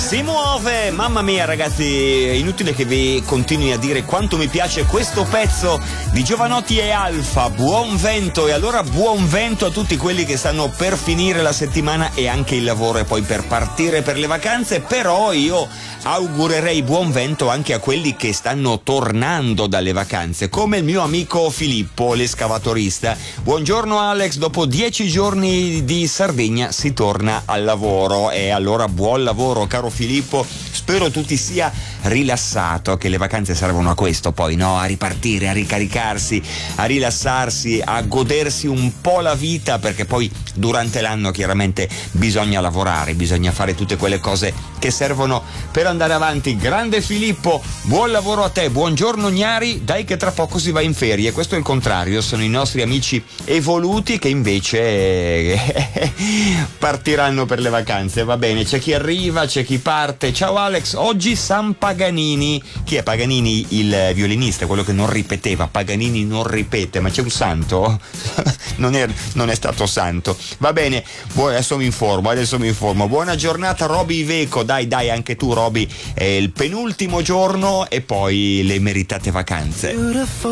Si muove, mamma mia ragazzi, è inutile che vi continui a dire quanto mi piace questo pezzo di Jovanotti e Alfa, Buon Vento. E allora buon vento a tutti quelli che stanno per finire la settimana e anche il lavoro e poi per partire per le vacanze, però io augurerei buon vento anche a quelli che stanno tornando dalle vacanze, come il mio amico Filippo, l'escavatorista. Buongiorno Alex, dopo 10 giorni di Sardegna si torna al lavoro, e allora buon lavoro caro Filippo, spero tu ti sia rilassato, che le vacanze servono a questo poi, no? A ripartire, a ricaricarsi, a rilassarsi, a godersi un po' la vita, perché poi durante l'anno chiaramente bisogna lavorare, bisogna fare tutte quelle cose che servono per andare avanti. Grande Filippo, buon lavoro a te, buongiorno Gnari, dai che tra poco si va in ferie. Questo è il contrario, sono i nostri amici evoluti che invece partiranno per le vacanze. Va bene, c'è chi arriva, c'è chi parte. Ciao Alex, oggi San Paganini. Chi è Paganini? Il violinista, quello che non ripeteva. Paganini non ripete, ma c'è un santo? non è stato santo. Va bene, adesso mi informo. Buona giornata Roby Iveco, dai anche tu Roby, è il penultimo giorno e poi le meritate vacanze.